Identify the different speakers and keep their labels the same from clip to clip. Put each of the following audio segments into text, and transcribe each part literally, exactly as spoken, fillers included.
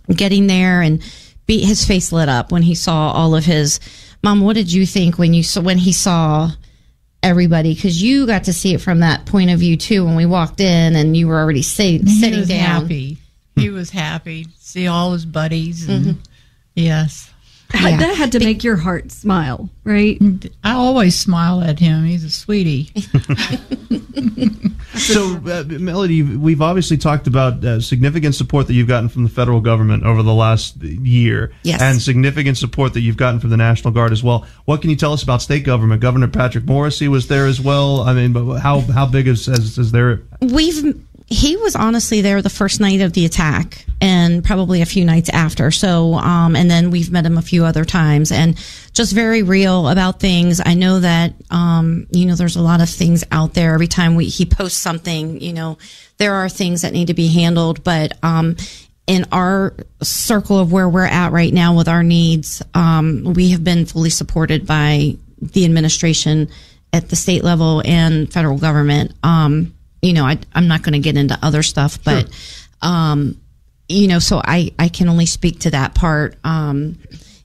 Speaker 1: getting there and be, his face lit up when he saw all of his. Mom, what did you think when you saw when he saw everybody? Because you got to see it from that point of view too. When we walked in and you were already sit,
Speaker 2: he
Speaker 1: sitting
Speaker 2: was
Speaker 1: down.
Speaker 2: Happy. He was happy to see all his buddies. And
Speaker 1: Mm-hmm.
Speaker 2: Yes.
Speaker 3: Yeah. That had to make your heart smile, right?
Speaker 2: I always smile at him. He's a sweetie.
Speaker 4: So, uh, Melody, we've obviously talked about uh, significant support that you've gotten from the federal government over the last year,
Speaker 1: yes.
Speaker 4: and significant support that you've gotten from the National Guard as well. What can you tell us about state government? Governor Patrick Morrisey was there as well. I mean, but how how big is is, is there?
Speaker 1: We've he was honestly there the first night of the attack and probably a few nights after. So, um, and then we've met him a few other times and just very real about things. I know that, um, you know, there's a lot of things out there. Every time we, he posts something, you know, there are things that need to be handled, but, um, in our circle of where we're at right now with our needs, um, we have been fully supported by the administration at the state level and federal government. Um, You know, I, I'm not going to get into other stuff, but, sure. um, you know, so I, I can only speak to that part. Um,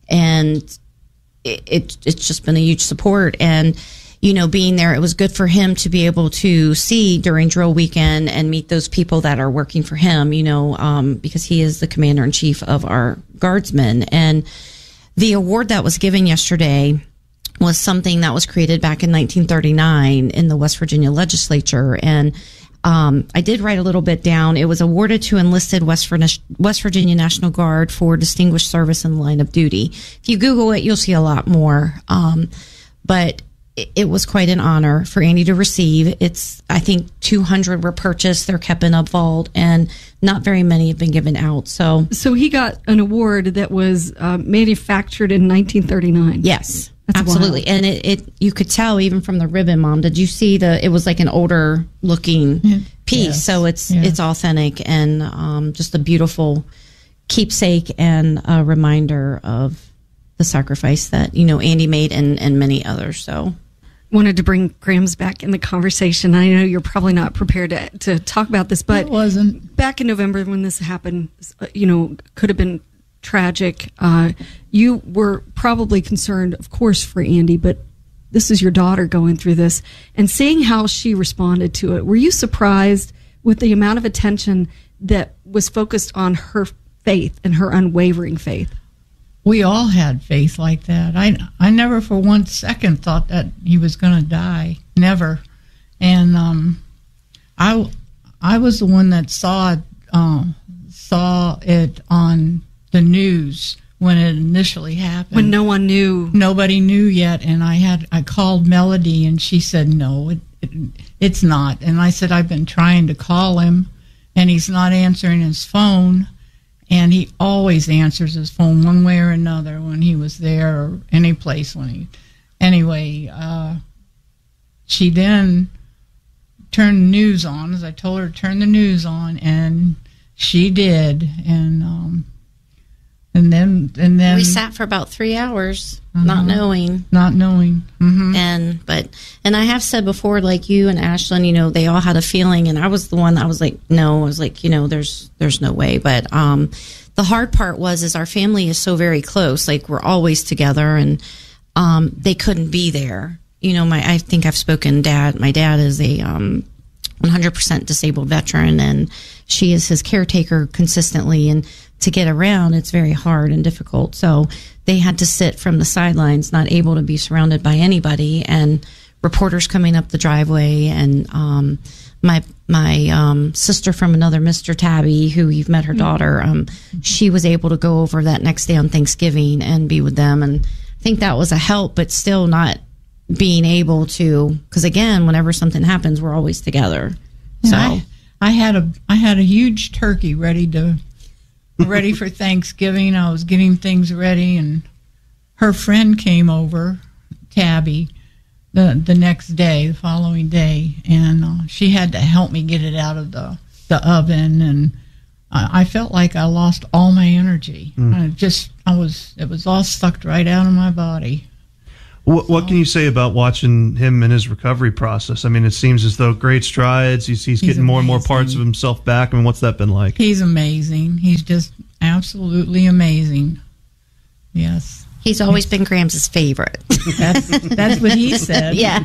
Speaker 1: and it, it, it's just been a huge support. And, you know, being there, it was good for him to be able to see during drill weekend and meet those people that are working for him, you know, um, because he is the commander in chief of our guardsmen. And the award that was given yesterday was something that was created back in nineteen thirty-nine in the West Virginia legislature. And um, I did write a little bit down. It was awarded to enlisted West, Vir- West Virginia National Guard for distinguished service in the line of duty. If you Google it, you'll see a lot more. Um, but it, it was quite an honor for Andy to receive. It's, I think, two hundred were purchased. They're kept in a vault, and not very many have been given out. So,
Speaker 3: so he got an award that was uh, manufactured in nineteen thirty-nine.
Speaker 1: Yes.
Speaker 3: That's
Speaker 1: absolutely.
Speaker 3: wild.
Speaker 1: And it, it, you could tell even from the ribbon, Mom. Did you see the, it was like an older looking piece.
Speaker 2: Yes.
Speaker 1: So it's,
Speaker 2: yes.
Speaker 1: it's authentic and, um, just a beautiful keepsake and a reminder of the sacrifice that, you know, Andy made and, and many others. So
Speaker 3: wanted to bring Grams back in the conversation. I know you're probably not prepared to, to talk about this, but
Speaker 2: it wasn't.
Speaker 3: Back in November when this happened, you know, could have been tragic. Uh, you were probably concerned, of course, for Andy, but this is your daughter going through this and seeing how she responded to it. Were you surprised with the amount of attention that was focused on her faith and her unwavering faith?
Speaker 2: We all had faith like that. I, I never for one second thought that he was going to die. Never. And um, I, I was the one that saw it, uh, saw it on the news when it initially happened.
Speaker 3: When no one knew.
Speaker 2: Nobody knew yet. And I had I called Melody, and she said, no, it, it, it's not. And I said, I've been trying to call him, and he's not answering his phone. And he always answers his phone one way or another when he was there or any place when he... Anyway, uh, she then turned the news on, as I told her to turn the news on, and she did. And um, and then... and then
Speaker 1: we sat for about three hours,
Speaker 2: uh-huh,
Speaker 1: not knowing.
Speaker 2: Not knowing. Mm-hmm.
Speaker 1: And, but, and I have said before, like you and Ashlyn, you know, they all had a feeling, and I was the one that was like, no, I was like, you know, there's, there's no way. But, um, the hard part was, is our family is so very close. Like, we're always together, and, um, they couldn't be there. You know, my, I think I've spoken dad, my dad is a, um, one hundred percent disabled veteran, and she is his caretaker consistently, and to get around, it's very hard and difficult. So they had to sit from the sidelines, not able to be surrounded by anybody, and reporters coming up the driveway. And um, my my um, sister from another Mister Tabby, who you've met her mm-hmm. daughter, um, she was able to go over that next day on Thanksgiving and be with them. And I think that was a help, but still not being able to, because again, whenever something happens, we're always together.
Speaker 2: Yeah,
Speaker 1: so
Speaker 2: I, I had a I had a huge turkey ready to ready for Thanksgiving. I was getting things ready, and her friend came over, Tabby, the the next day, the following day, and uh, she had to help me get it out of the the oven, and I, I felt like I lost all my energy. Mm. I just I was it was all sucked right out of my body.
Speaker 4: What, what can you say about watching him in his recovery process? I mean, it seems as though great strides. He's, he's, he's getting more amazing. and more parts of himself back. I mean, what's that been like?
Speaker 2: He's amazing. He's just absolutely amazing. Yes.
Speaker 1: He's always been Grams' favorite.
Speaker 2: That's, that's what he said.
Speaker 1: Yeah.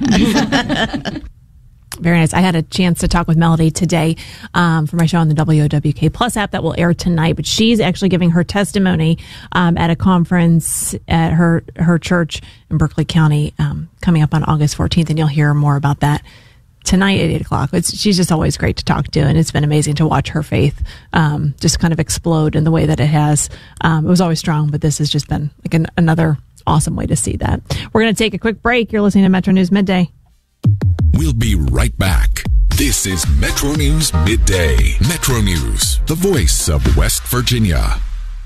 Speaker 5: Very nice. I had a chance to talk with Melody today um, for my show on the W O W K Plus app that will air tonight. But she's actually giving her testimony um, at a conference at her her church in Berkeley County um, coming up on August fourteenth, and you'll hear more about that tonight at eight o'clock. It's, she's just always great to talk to, and it's been amazing to watch her faith um, just kind of explode in the way that it has. Um, it was always strong, but this has just been like an, another awesome way to see that. We're going to take a quick break. You're listening to Metro News Midday.
Speaker 6: We'll be right back. This is Metro News Midday. Metro News, the voice of West Virginia.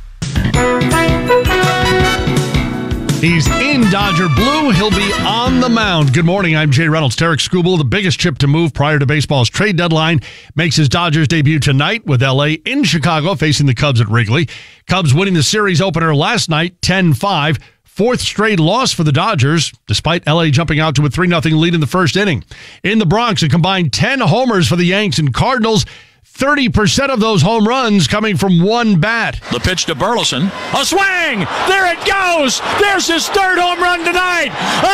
Speaker 7: He's in Dodger blue. He'll be on the mound. Good morning. I'm Jay Reynolds. Tarek Skubal, the biggest chip to move prior to baseball's trade deadline, makes his Dodgers debut tonight with L A in Chicago facing the Cubs at Wrigley. Cubs winning the series opener last night, ten five. Fourth straight loss for the Dodgers, despite L A jumping out to a three nothing lead in the first inning. In the Bronx, a combined ten homers for the Yanks and Cardinals. thirty percent of those home runs coming from one bat.
Speaker 8: The pitch to Burleson. A swing! There it goes! There's his third home run tonight!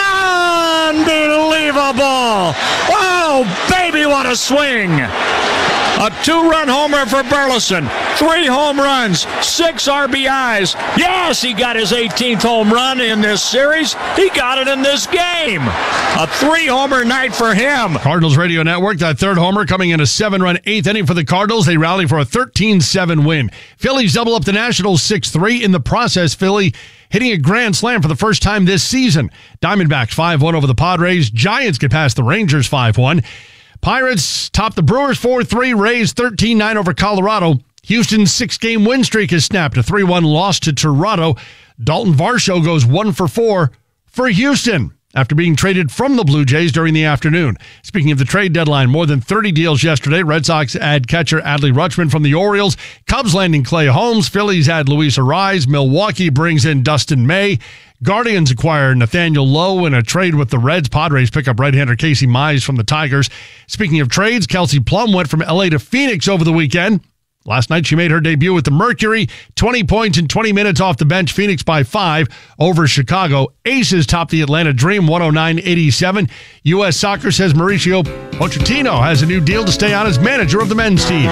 Speaker 8: Unbelievable! Oh, baby, what a swing! A two-run homer for Burleson. Three home runs, six R B Is. Yes, he got his eighteenth home run in this series. He got it in this game. A three-homer night for him.
Speaker 7: Cardinals Radio Network, that third homer coming in a seven-run eighth inning for the Cardinals. They rally for a thirteen seven win. Phillies double up the Nationals six three. In the process, Philly hitting a grand slam for the first time this season. Diamondbacks five one over the Padres. Giants get past the Rangers five one. Pirates top the Brewers four three. Rays thirteen nine over Colorado. Houston's six-game win streak has snapped. A three one loss to Toronto. Dalton Varsho goes one for four for Houston after being traded from the Blue Jays during the afternoon. Speaking of the trade deadline, more than thirty deals yesterday. Red Sox add catcher Adley Rutschman from the Orioles. Cubs landing Clay Holmes. Phillies add Luis Arraez. Milwaukee brings in Dustin May. Guardians acquire Nathaniel Lowe in a trade with the Reds. Padres pick up right-hander Casey Mize from the Tigers. Speaking of trades, Kelsey Plum went from L A to Phoenix over the weekend. Last night, she made her debut with the Mercury. twenty points in twenty minutes off the bench. Phoenix by five over Chicago. Aces top the Atlanta Dream, one oh nine eighty-seven. U S Soccer says Mauricio Pochettino has a new deal to stay on as manager of the men's team.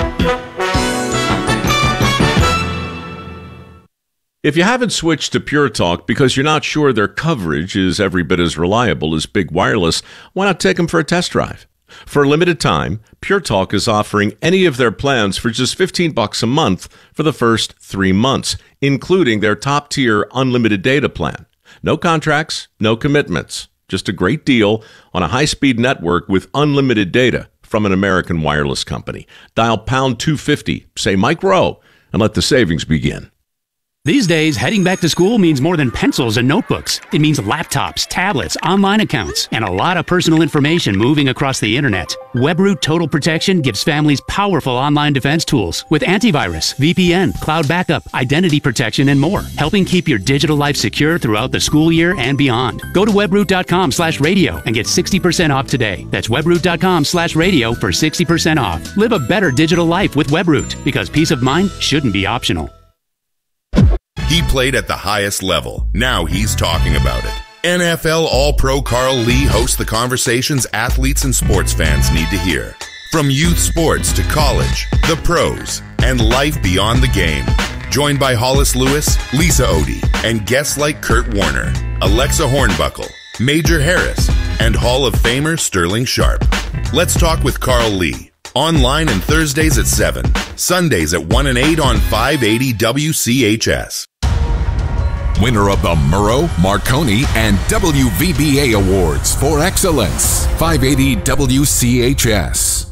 Speaker 9: If you haven't switched to Pure Talk because you're not sure their coverage is every bit as reliable as Big Wireless, why not take them for a test drive? For a limited time, Pure Talk is offering any of their plans for just fifteen bucks a month for the first three months, including their top-tier unlimited data plan. No contracts, no commitments, just a great deal on a high-speed network with unlimited data from an American wireless company. Dial pound two fifty, say Mike Rowe, and let the savings begin.
Speaker 10: These days, heading back to school means more than pencils and notebooks. It means laptops, tablets, online accounts, and a lot of personal information moving across the internet. WebRoot Total Protection gives families powerful online defense tools with antivirus, V P N, cloud backup, identity protection, and more, helping keep your digital life secure throughout the school year and beyond. Go to webroot.com slash radio and get sixty percent off today. That's webroot.com slash radio for sixty percent off. Live a better digital life with WebRoot, because peace of mind shouldn't be optional.
Speaker 11: He played at the highest level. Now he's talking about it. N F L All-Pro Carl Lee hosts the conversations athletes and sports fans need to hear. From youth sports to college, the pros, and life beyond the game. Joined by Hollis Lewis, Lisa Odie, and guests like Kurt Warner, Alexa Hornbuckle, Major Harris, and Hall of Famer Sterling Sharp. Let's talk with Carl Lee. Online and Thursdays at seven, Sundays at one and eight on five eighty W C H S.
Speaker 6: Winner of the Murrow, Marconi, and W V B A Awards for Excellence. five eighty W C H S.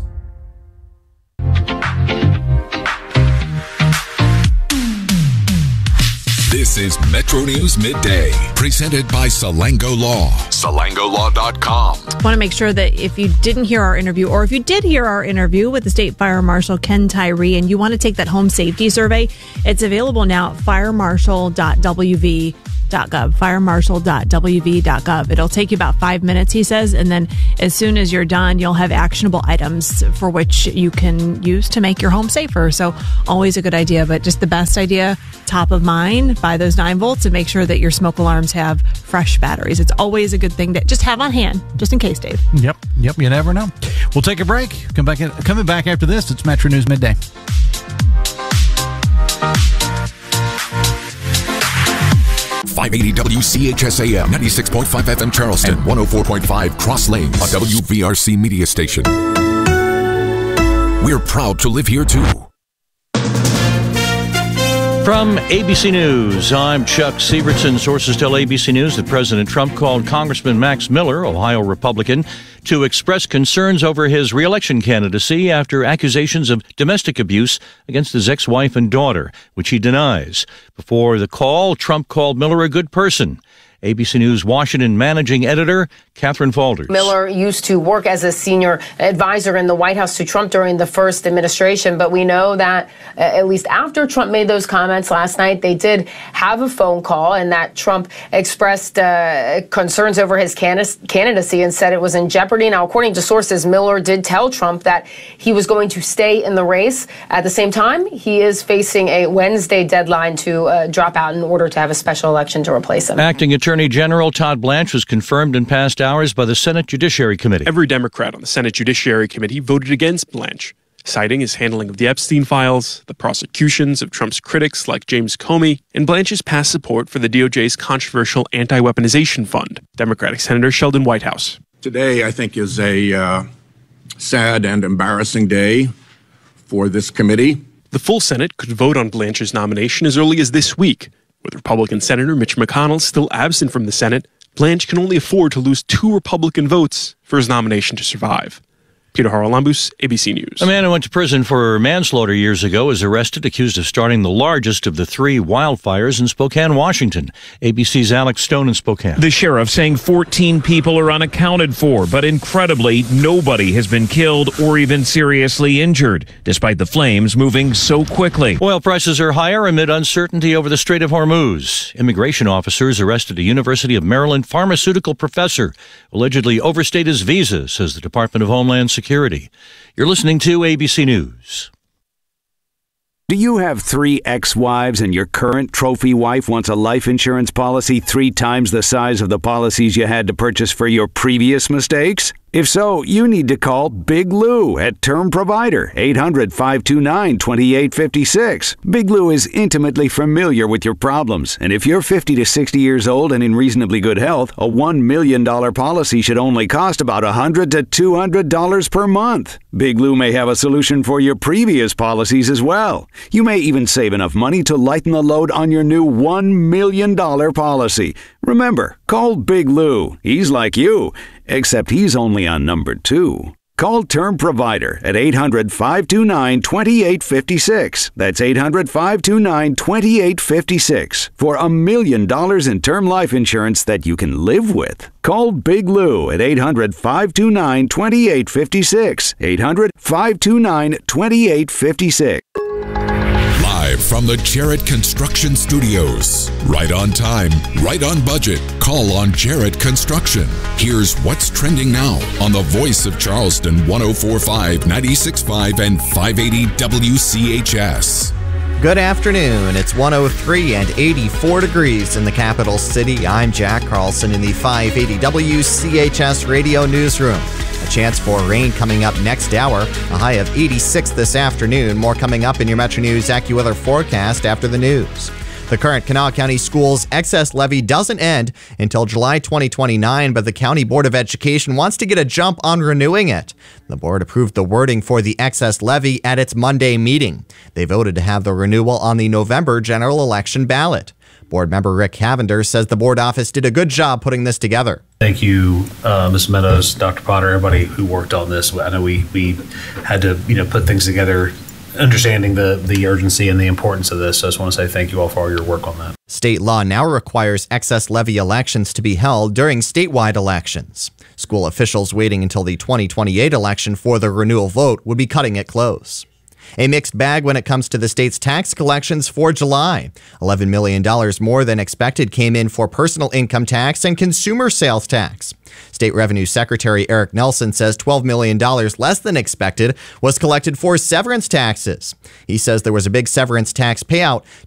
Speaker 6: This is Metro News Midday, presented by Salango Law. Salango Law dot com.
Speaker 5: I want to make sure that if you didn't hear our interview, or if you did hear our interview with the State Fire Marshal Ken Tyree, and you want to take that home safety survey, it's available now at fire marshal dot w v dot gov, fire marshal dot w v dot gov. It'll take you about five minutes, he says, and then as soon as you're done, you'll have actionable items for which you can use to make your home safer. So always a good idea, but just the best idea, top of mind, buy those nine volts and make sure that your smoke alarms have fresh batteries. It's always a good thing to just have on hand, just in case, Dave.
Speaker 12: Yep, yep, you never know. We'll take a break. Come back in, coming back after this, it's Metro News Midday.
Speaker 6: five eighty W C H S A M, ninety-six point five F M Charleston, and one oh four point five Cross Lanes, a W V R C media station. We're proud to live here too.
Speaker 13: From A B C News, I'm Chuck Sievertson. Sources tell A B C News that President Trump called Congressman Max Miller, Ohio Republican, to express concerns over his reelection candidacy after accusations of domestic abuse against his ex-wife and daughter, which he denies. Before the call, Trump called Miller a good person. A B C News Washington managing editor Catherine Falders.
Speaker 14: Miller used to work as a senior advisor in the White House to Trump during the first administration, but we know that uh, at least after Trump made those comments last night, they did have a phone call and that Trump expressed uh, concerns over his candidacy and said it was in jeopardy. Now, according to sources, Miller did tell Trump that he was going to stay in the race. At the same time, he is facing a Wednesday deadline to uh, drop out in order to have a special election to replace him.
Speaker 13: Acting Attorney General Todd Blanche was confirmed in past hours by the Senate Judiciary Committee.
Speaker 15: Every Democrat on the Senate Judiciary Committee voted against Blanche, citing his handling of the Epstein files, the prosecutions of Trump's critics like James Comey, and Blanche's past support for the D O J's controversial anti-weaponization fund. Democratic Senator Sheldon Whitehouse.
Speaker 16: Today, I think, is a uh, sad and embarrassing day for this committee.
Speaker 15: The full Senate could vote on Blanche's nomination as early as this week. With Republican Senator Mitch McConnell still absent from the Senate, Blanche can only afford to lose two Republican votes for his nomination to survive. Peter Haralambous, A B C News.
Speaker 13: A man who went to prison for manslaughter years ago is arrested, accused of starting the largest of the three wildfires in Spokane, Washington. A B C's Alex Stone in Spokane.
Speaker 17: The sheriff saying fourteen people are unaccounted for, but incredibly, nobody has been killed or even seriously injured, despite the flames moving so quickly.
Speaker 13: Oil prices are higher amid uncertainty over the Strait of Hormuz. Immigration officers arrested a University of Maryland pharmaceutical professor, allegedly overstayed his visa, says the Department of Homeland Security. Security. You're listening to A B C News.
Speaker 18: Do you have three ex-wives and your current trophy wife wants a life insurance policy three times the size of the policies you had to purchase for your previous mistakes? If so, you need to call Big Lou at Term Provider, eight hundred, five two nine, two eight five six. Big Lou is intimately familiar with your problems, and if you're fifty to sixty years old and in reasonably good health, a one million dollars policy should only cost about one hundred to two hundred dollars per month. Big Lou may have a solution for your previous policies as well. You may even save enough money to lighten the load on your new one million dollars policy. Remember, call Big Lou. He's like you, except he's only on number two. Call Term Provider at eight hundred, five two nine, two eight five six. That's eight hundred, five two nine, two eight five six for a million dollars in term life insurance that you can live with. Call Big Lou at eight hundred, five two nine, two eight five six. eight hundred, five two nine, two eight five six.
Speaker 6: Live from the Jarrett Construction Studios. Right on time, right on budget. Call on Jarrett Construction. Here's what's trending now on the voice of Charleston, one oh four point five, ninety-six point five, and five eighty W C H S.
Speaker 19: Good afternoon. It's one oh three and eighty-four degrees in the capital city. I'm Jack Carlson in the five eighty W C H S radio newsroom. A chance for rain coming up next hour. A high of eighty-six this afternoon. More coming up in your Metro News AccuWeather forecast after the news. The current Kanawha County Schools excess levy doesn't end until July twenty twenty-nine, but the County Board of Education wants to get a jump on renewing it. The board approved the wording for the excess levy at its Monday meeting. They voted to have the renewal on the November general election ballot. Board member Rick Cavender says the board office did a good job putting this together.
Speaker 20: Thank you, uh, Miz Meadows, Doctor Potter, everybody who worked on this. I know we, we had to, you know, put things together, understanding the, the urgency and the importance of this. So I just want to say thank you all for all your work on that.
Speaker 19: State law now requires excess levy elections to be held during statewide elections. School officials waiting until the twenty twenty-eight election for the renewal vote would be cutting it close. A mixed bag when it comes to the state's tax collections for July. eleven million dollars more than expected came in for personal income tax and consumer sales tax. State Revenue Secretary Eric Nelson says twelve million dollars less than expected was collected for severance taxes. He says there was a big severance tax payout